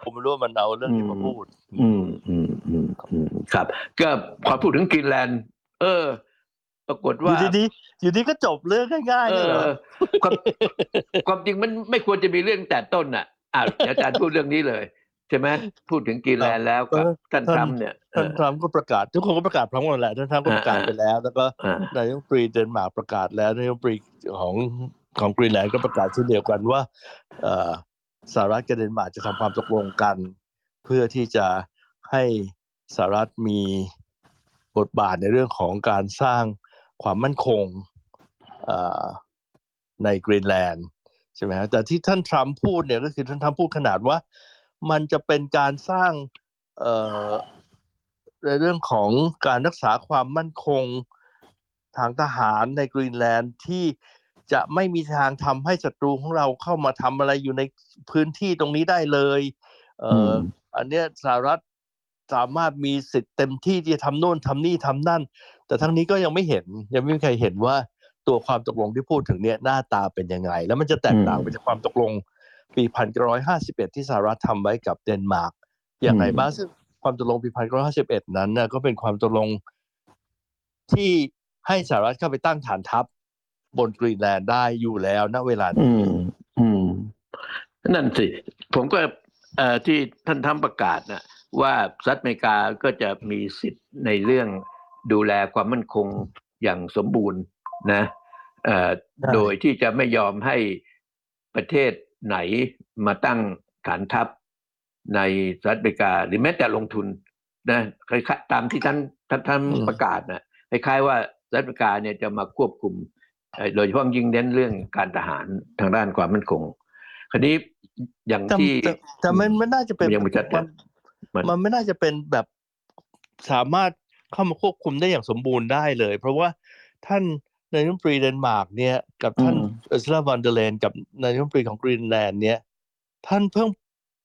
ผมไม่รู้ว่ามันเอาเรื่องนี้มาพูดครับก็พอพูดถึงกรีนแลนด์ปรากฏว่าอยู่ดีก็จบเรื่องง่ายๆเนี่ยเหรอความจริงมันไม่ควรจะมีเรื่องแต่ต้นเดี๋ยวอาจารย์พูดเรื่องนี้เลยใช่ไหมพูดถึงกรีนแลนด์แล้วกับท่านทรัมป์เนี่ยท่านทรัมป์ก็ประกาศทุกคนก็ประกาศพร้อมกันแหละท่านทรัมป์ก็ประกาศไปแล้วแล้วก็นายกรัฐมนตรีเดนมาร์กประกาศแล้วนายกรัฐมนตรีของกรีนแลนด์ก็ประกาศเช่นเดียวกันว่าสหรัฐกับเดนมาร์กจะทำความตกลงกันเพื่อที่จะให้สหรัฐมีบทบาทในเรื่องของการสร้างความมั่นคงในกรีนแลนด์ใช่ไหมครับแต่ที่ท่านทรัมป์พูดเนี่ยก็คือท่านทรัมป์พูดขนาดว่ามันจะเป็นการสร้างในเรื่องของการรักษาความมั่นคงทางทหารในกรีนแลนด์ที่จะไม่มีทางทำให้ศัตรูของเราเข้ามาทำอะไรอยู่ในพื้นที่ตรงนี้ได้เลยอันเนี้ยสหรัฐสามารถมีสิทธิ์เต็มที่ที่จะทำโน่นทำนี่ทำนั่นแต่ทั้งนี้ก็ยังไม่มีใครเห็นว่าตัวความตกลงที่พูดถึงเนี่ยหน้าตาเป็นยังไงแล้วมันจะแตกต่างไปจากความตกลงปี 1951 ที่สหรัฐทำไว้กับเดนมาร์กอย่างไรบ้างซึ่งความตกลงปี 1951 นั้นนะก็เป็นความตกลงที่ให้สหรัฐเข้าไปตั้งฐานทัพบนกรีนแลนด์ได้อยู่แล้วณเวลานี้นั่นสิผมก็ที่ท่านทำประกาศนะว่าสหรัฐอเมริกาก็จะมีสิทธิ์ในเรื่องดูแลความมั่นคงอย่างสมบูรณ์นะโดยที่จะไม่ยอมให้ประเทศไหนมาตั้งฐานทัพในสหรัฐอเมริกาหรือแม้แต่ลงทุนนะคล้ายๆตามที่ท่านประกาศนะคล้ายๆว่าสหรัฐอเมริกาเนี่ยจะมาควบคุมโดยเฉพาะยิ่งเน้นเรื่องการทหารทางด้านความมั่นคงคราวนี้อย่างที่แต่มันไม่น่าจะเป็นมันไม่น่าจะเป็นแบบสามารถเข้ามาควบคุมได้อย่างสมบูรณ์ได้เลยเพราะว่าท่านนายกรัฐมนตรีเดนมาร์กเนี่ยกับท่านเออร์ซูลาวอนเดอร์เลนกับนายกรัฐมนตรีของกรีนแลนด์เนี่ยท่านเพิ่ง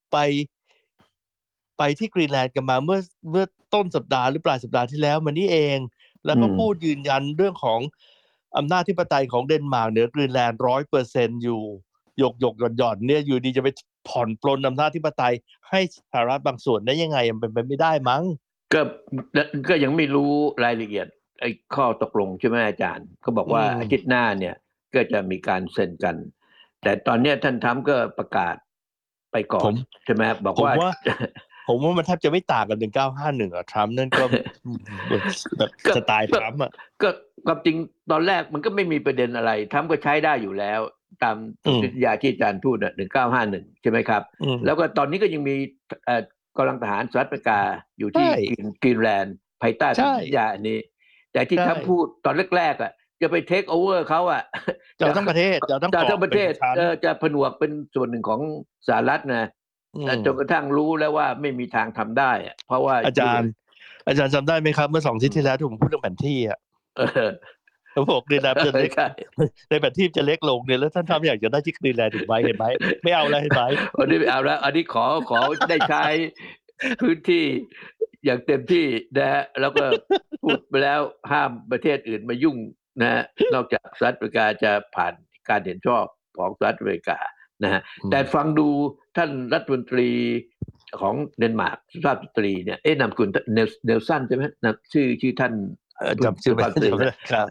ไปที่กรีนแลนด์กันมาเมื่อต้นสัปดาห์หรือปลายสัปดาห์ที่แล้วมานี่เองแล้วก็พูดยืนยันเรื่องของอำนาจธิปไตยของเดนมาร์กเหนือกรีนแลนด์ 100% อยู่หยกหย่อนเนี่ยอยู่ดีจะไปผ่อนปลนอำนาจธิปไตยให้สหรัฐบางส่วนได้ยังไงมันเป็นไปไม่ได้มั้งก็ยังไม่รู้รายละเอียดไอ้ข้อตกลงใช่ไหมอาจารย์เขาบอกว่าอาทิตย์หน้าเนี่ยก็จะมีการเซ็นกันแต่ตอนนี้ท่านทรัมป์ก็ประกาศไปก่อนใช่ไหมบอกว่าผมว่ามันแทบจะไม่ต่างกัน1951อ่ะทรัมป์นั่นก็แบบสไตล์ทรัมป์อ่ะก็ความจริงตอนแรกมันก็ไม่มีประเด็นอะไรทรัมป์ก็ใช้ได้อยู่แล้วตามวิทยาที่อาจารย์พูด1951ใช่ไหมครับแล้วก็ตอนนี้ก็ยังมีกำลังทหารสหรัฐอเมริกาอยู่ที่กรีนแลนด์ภายใต้สัญญาอันนี้แต่ที่ทรัมป์พูดตอนแรกๆจะไปเทคโอเวอร์เขาจะทั้งประเทศจะทั้งประเทศจะผนวกเป็นส่วนหนึ่งของสหรัฐนะจนกระทั่งรู้แล้วว่าไม่มีทางทำได้เพราะว่าอาจารย์จำได้ไหมครับเมื่อ2 อาทิตย์ที่แล้วที่ผมพูดเรื่องแผนที่เขาบอกกรีนแลนด์จะเล็กในแผนที่จะเล็กลงเนี่ยแล้วท่านทำอยากจะได้ที่กรีนแลนด์ถูกไหมเห็นไหมไม่เอาแล้วเห็นไหมอันนี้ไม่เอาแล้วอันนี้ขอได้ใช้พื้นที่อย่างเต็มที่นะแล้วก็พูดไปแล้วห้ามประเทศอื่นมายุ่งนะนอกจากสหรัฐอเมริกาจะผ่านการเห็นชอบของสหรัฐอเมริกานะฮะแต่ฟังดูท่านรัฐมนตรีของเดนมาร์กสุภาพสตรีเนี่ยนามคุณเนลสันใช่ไหมชื่อท่านจำชื่อไม่ได้ครับ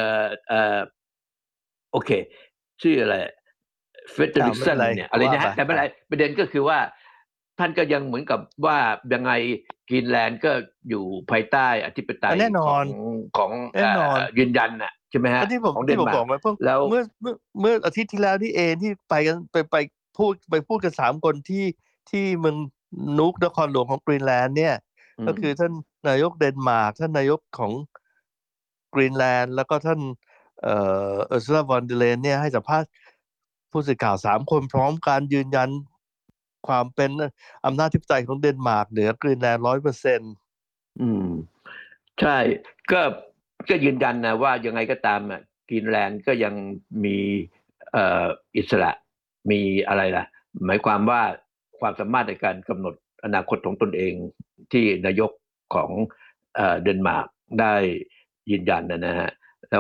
โอเคชื่ออะไรเฟเดริกสันเนี่ยอะไรนะฮะแต่ไม่เป็นไรประเด็นก็คือว่าท่านก็ยังเหมือนกับว่ายังไงกรีนแลนด์ก็อยู่ภายใต้อธิปไตยของยืนยันน่ะใช่ไหมฮะของเดนมาร์กแล้วเมื่ออาทิตย์ที่แล้วที่ที่ไปกันไปพูดกัน3 คนที่เมืองนูกนครหลวงของกรีนแลนด์เนี่ยก็คือท่านนายกเดนมาร์กท่านนายกของกรีนแลนด์แล้วก็ท่านเออร์ซูลาวอนเดเลนเนี่ยให้สัมภาษณ์ผู้สื่อข่าว3 คนพร้อมการยืนยันความเป็นอำนาจธิปไตยของเดนมาร์กเหนือกรีนแลนด์ 100% ใช่ก็ยืนยันนะว่ายังไงก็ตามกรีนแลนด์ก็ยังมีอิสระมีอะไรล่ะหมายความว่าความสามารถในการกำหนดอนาคตของตนเองที่นายกของเดนมาร์กได้ยืนยันนะฮะ